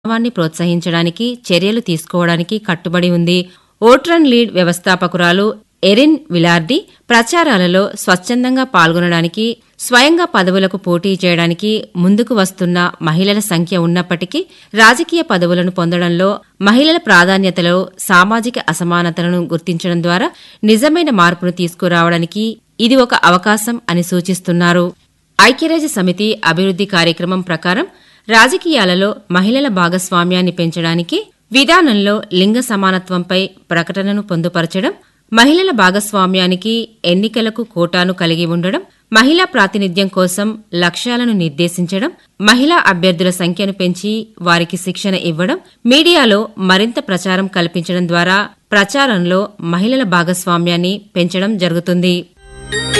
భావాన్ని ప్రోత్సహించడానికి చర్యలు తీసుకోవడానికి కట్టుబడి ఉంది. ఓట్రన్ లీడ్ వ్యవస్థాపకురాలు ఎరిన్ విలార్డి ప్రచారాలలో స్వచ్ఛందంగా పాల్గొనడానికి, స్వయంగా పదవులకు పోటీ చేయడానికి ముందుకు వస్తున్న మహిళల సంఖ్య ఉన్నప్పటికీ రాజకీయ పదవులను పొందడంలో మహిళల ప్రాధాన్యతలో సామాజిక అసమానతలను గుర్తించడం ద్వారా నిజమైన మార్పును తీసుకురావడానికి ఇది ఒక అవకాశం అని సూచిస్తున్నారు. ఐక్యరాజ్య సమితి అభివృద్ధి కార్యక్రమం ప్రకారం రాజకీయాలలో మహిళల భాగస్వామ్యాన్ని పెంచడానికి విధానంలో లింగ సమానత్వంపై ప్రకటనను పొందుపరచడం, మహిళల భాగస్వామ్యానికి ఎన్నికలకు కోటాను కలిగి ఉండడం, మహిళా ప్రాతినిధ్యం కోసం లక్ష్యాలను నిర్దేశించడం, మహిళా అభ్యర్థుల సంఖ్యను పెంచి వారికి శిక్షణ ఇవ్వడం, మీడియాలో మరింత ప్రచారం కల్పించడం ద్వారా ప్రచారంలో మహిళల భాగస్వామ్యాన్ని పెంచడం జరుగుతుంది.